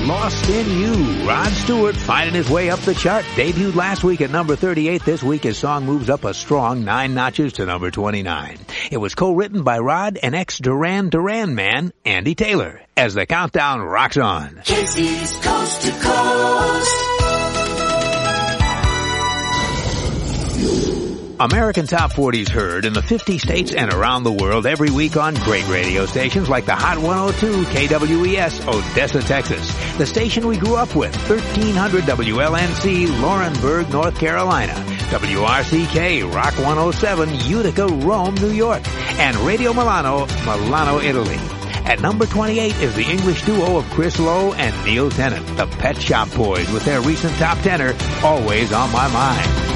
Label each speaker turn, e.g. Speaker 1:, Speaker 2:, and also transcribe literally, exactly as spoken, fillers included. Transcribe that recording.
Speaker 1: Lost in You. Rod Stewart finding his way up the chart. Debuted last week at number thirty-eight. This week his song moves up a strong nine notches to number twenty-nine. It was co-written by Rod and ex-Duran Duran man, Andy Taylor. As the countdown rocks on.
Speaker 2: Casey's Coast to Coast.
Speaker 1: American Top forties heard in the fifty states and around the world every week on great radio stations like the Hot one oh two K W E S, Odessa, Texas. The station we grew up with, thirteen hundred W L N C, Laurinburg, North Carolina. W R C K, Rock one oh seven, Utica, Rome, New York. And Radio Milano, Milano, Italy. At number twenty-eight is the English duo of Chris Lowe and Neil Tennant, the Pet Shop Boys, with their recent top tenor, Always on My Mind.